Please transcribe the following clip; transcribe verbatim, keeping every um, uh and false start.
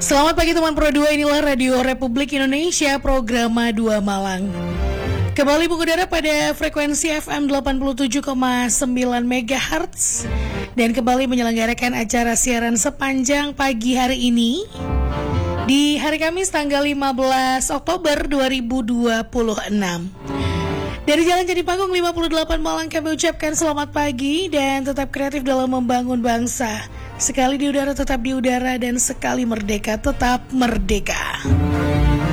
Selamat pagi teman Pro dua, inilah Radio Republik Indonesia, program dua Malang. Kembali mengudara pada frekuensi F M delapan puluh tujuh koma sembilan megahertz dan kembali menyelenggarakan acara siaran sepanjang pagi hari ini di hari Kamis tanggal lima belas Oktober dua ribu dua puluh enam. Dari Jalan Jadi Panggung lima puluh delapan Malang kami ucapkan selamat pagi dan tetap kreatif dalam membangun bangsa. Sekali di udara tetap di udara dan sekali merdeka tetap merdeka.